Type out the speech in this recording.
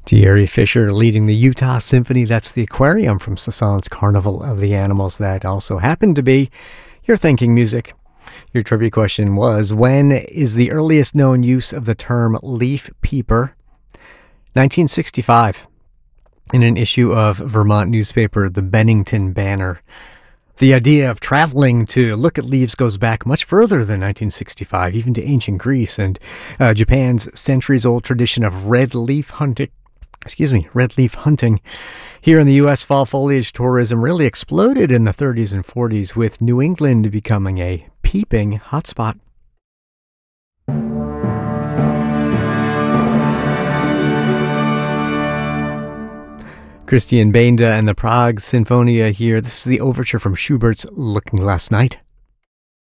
Jerry Fisher leading the Utah Symphony. That's the Aquarium from Sasan's Carnival of the Animals. That also happened to be your thinking music. Your trivia question was, when is the earliest known use of the term leaf peeper? 1965, in an issue of Vermont newspaper, the Bennington Banner. The idea of traveling to look at leaves goes back much further than 1965, even to ancient Greece, and Japan's centuries-old tradition of red leaf hunting here in the U.S., fall foliage tourism really exploded in the 30s and 40s, with New England becoming a peeping hotspot. Christian Benda and the Prague Sinfonia here. This is the overture from Schubert's Looking Last Night.